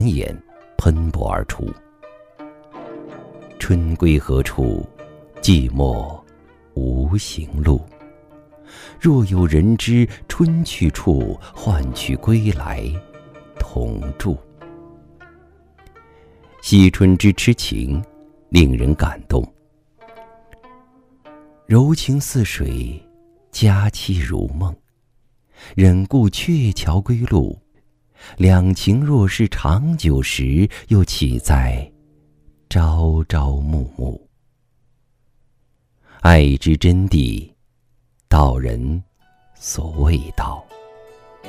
眼喷薄而出。春归何处？寂寞无行路。若有人知春去处，唤取归来同住。惜春之痴情，令人感动。柔情似水，佳期如梦。忍顾鹊桥归路，两情若是长久时，又岂在朝朝暮暮。爱之真谛，道人所未道。